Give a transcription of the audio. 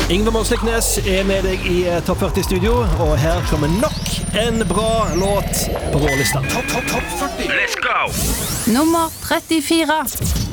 Yngve Månsliknes med deg i Topp 40-studio, og her kommer nok en bra låt på vår lista. Topp 40. Let's go! Nummer 34.